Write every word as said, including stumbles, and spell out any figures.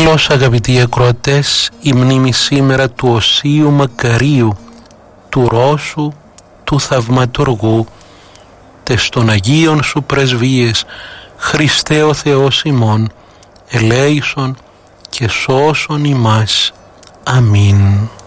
Καλώς, αγαπητοί ακροατές, η μνήμη σήμερα του Οσίου Μακαρίου, του Ρώσου, του Θαυματουργού, τες των Αγίων σου πρεσβείες, Χριστέ ο Θεός ημών, ελέησον και σώσον ημάς. Αμήν.